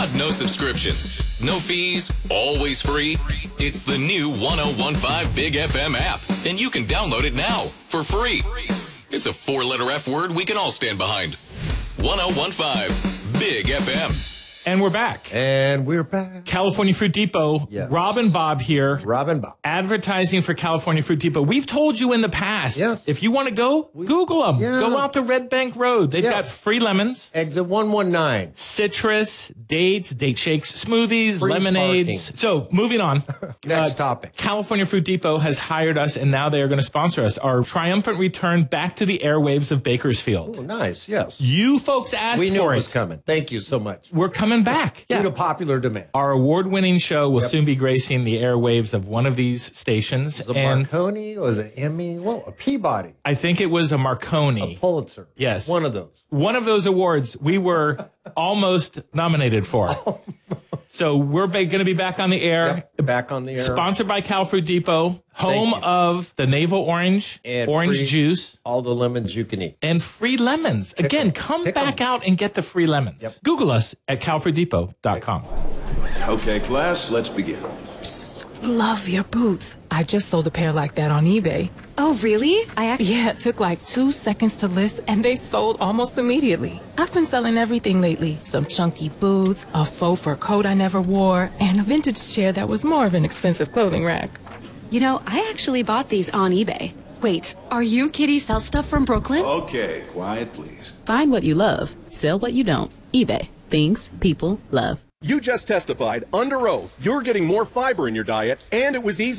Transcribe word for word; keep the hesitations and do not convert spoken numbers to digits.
got no subscriptions, no fees, always free? It's the new one oh one point five Big F M app, and you can download it now for free. It's a four-letter F word we can all stand behind. one oh one point five Big F M. And we're back. And we're back. California Fruit Depot. Yes. Rob and Bob here. Rob and Bob. Advertising for California Fruit Depot. We've told you in the past. Yes. If you want to go, we, Google them. Yeah. Go out to Red Bank Road. They've yeah. got free lemons. Exit one one nine. Citrus, dates, date shakes, smoothies, Free lemonades. parking. So, moving on. Next uh, topic. California Fruit Depot has hired us, and now they are going to sponsor us. Our triumphant return back to the airwaves of Bakersfield. Oh, nice. Yes. You folks asked we knew for it it. was coming. Thank you so much. We're coming back. Due Yeah. to popular demand. Our award-winning show will Yep. soon be gracing the airwaves of one of these stations. Was it and Marconi? Was it Emmy? Well, a Peabody. I think it was a Marconi. A Pulitzer. Yes. One of those. One of those awards we were almost nominated for. So we're ba- going to be back on the air. Yep. Back on the air. Sponsored by Cal Fruit Depot, home Thank you. of the Navel Orange, And orange free- juice, All the lemons you can eat. and free lemons. Again, come Pick 'em. back out and get the free lemons. Yep. Google us at cal fruit depot dot com. Okay, class, let's begin. Love your boots. I just sold a pair like that on eBay. Oh, really? I actually... Yeah, it took like two seconds to list, and they sold almost immediately. I've been selling everything lately. Some chunky boots, a faux fur coat I never wore, and a vintage chair that was more of an expensive clothing rack. You know, I actually bought these on eBay. Wait, are you Kitty Sell Stuff from Brooklyn? Okay, quiet, please. Find what you love, sell what you don't. eBay. Things people love. You just testified under oath you're getting more fiber in your diet, and it was easy.